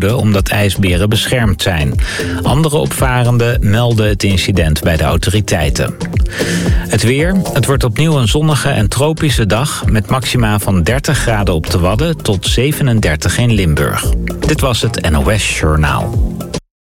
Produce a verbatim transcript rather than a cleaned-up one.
houden omdat ijsberen beschermd zijn. Andere opvarenden melden het incident bij de autoriteiten. Het weer. Het wordt opnieuw een zonnige en tropische dag met maxima van dertig graden op de Wadden tot zevenendertig in Limburg. Dit was het N O S Journaal.